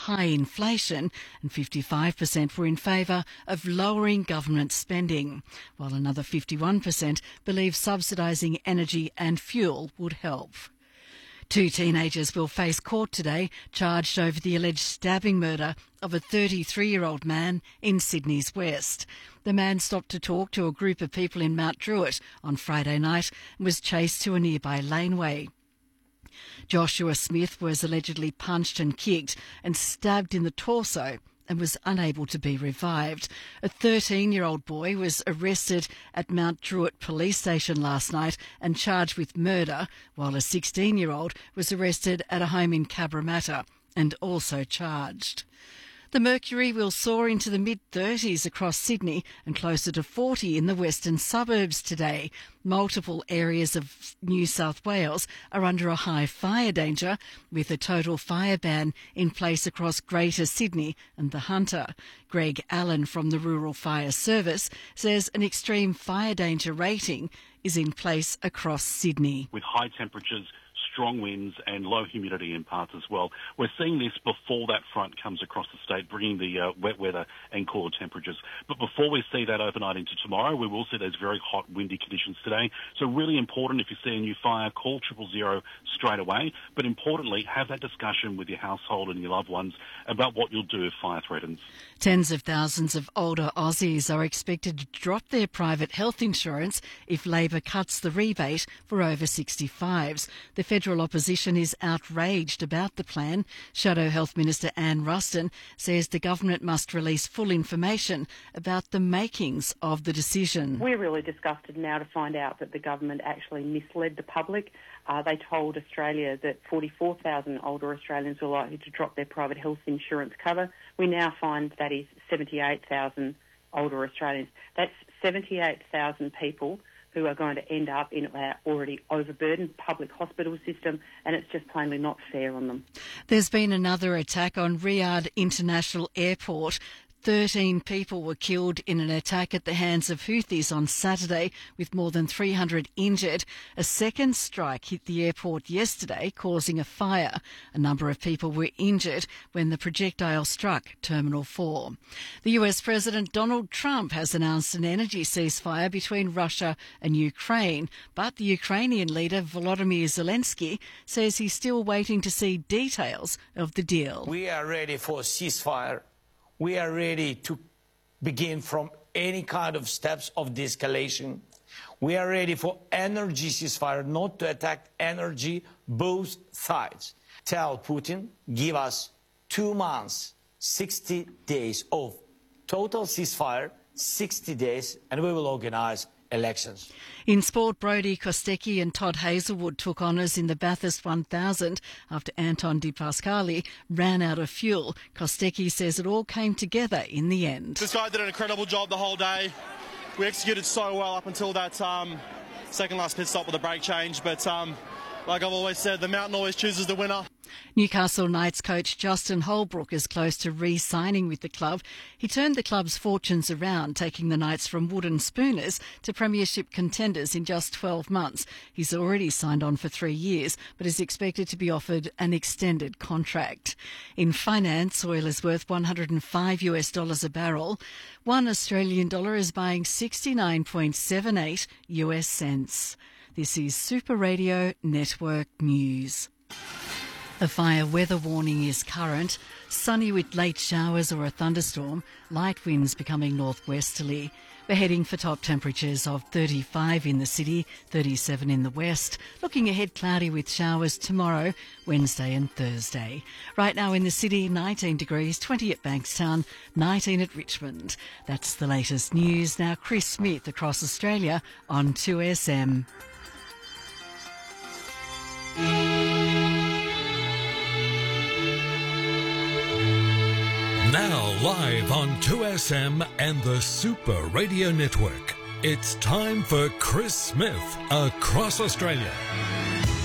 high inflation, and 55% were in favour of lowering government spending, while another 51% believe subsidising energy and fuel would help. 2 teenagers will face court today, charged over the alleged stabbing murder of a 33-year-old man in Sydney's West. The man stopped to talk to a group of people in Mount Druitt on Friday night and was chased to a nearby laneway. Joshua Smith was allegedly punched and kicked and stabbed in the torso and was unable to be revived. A 13-year-old boy was arrested at Mount Druitt Police Station last night and charged with murder, while a 16-year-old was arrested at a home in Cabramatta and also charged. The mercury will soar into the mid-30s across Sydney and closer to 40 in the western suburbs today. Multiple areas of New South Wales are under a high fire danger, with a total fire ban in place across Greater Sydney and the Hunter. Greg Allen from the Rural Fire Service says an extreme fire danger rating is in place across Sydney. With high temperatures, strong winds and low humidity in parts as well. We're seeing this before that front comes across the state, bringing the wet weather and cooler temperatures. But before we see that overnight into tomorrow, we will see those very hot, windy conditions today. So really important, if you see a new fire, call 000 straight away. But importantly, have that discussion with your household and your loved ones about what you'll do if fire threatens. Tens of thousands of older Aussies are expected to drop their private health insurance if Labor cuts the rebate for over 65s. The federal opposition is outraged about the plan. Shadow Health Minister Anne Ruston says the government must release full information about the makings of the decision. We're really disgusted now to find out that the government actually misled the public. They told Australia that 44,000 older Australians were likely to drop their private health insurance cover. We now find that is 78,000 older Australians. That's 78,000 people who are going to end up in our already overburdened public hospital system, and it's just plainly not fair on them. There's been another attack on Riyadh International Airport. 13 people were killed in an attack at the hands of Houthis on Saturday, with more than 300 injured. A second strike hit the airport yesterday, causing a fire. A number of people were injured when the projectile struck Terminal 4. The US President Donald Trump has announced an energy ceasefire between Russia and Ukraine, but the Ukrainian leader Volodymyr Zelensky says he's still waiting to see details of the deal. We are ready for a ceasefire. We are ready to begin from any kind of steps of de-escalation. We are ready for energy ceasefire, not to attack energy, both sides. Tell Putin, give us 2 months, 60 days of total ceasefire, 60 days, and we will organise elections. In sport, Brodie Kostecki and Todd Hazelwood took honours in the Bathurst 1000 after Anton Di Pasquale ran out of fuel. Kostecki says it all came together in the end. This guy did an incredible job the whole day. We executed so well up until that second last pit stop with a brake change, but like I've always said, the mountain always chooses the winner. Newcastle Knights coach Justin Holbrook is close to re-signing with the club. He turned the club's fortunes around, taking the Knights from wooden spooners to premiership contenders in just 12 months. He's already signed on for 3 years, but is expected to be offered an extended contract. In finance, oil is worth $105 a barrel. 1 Australian dollar is buying 69.78 US cents. This is Super Radio Network News. A fire weather warning is current. Sunny with late showers or a thunderstorm. Light winds becoming northwesterly. We're heading for top temperatures of 35 in the city, 37 in the west. Looking ahead, cloudy with showers tomorrow, Wednesday and Thursday. Right now in the city, 19 degrees, 20 at Bankstown, 19 at Richmond. That's the latest news. Now Chris Smith across Australia on 2SM. Now live on 2SM and the Super Radio Network, it's time for Chris Smith across Australia.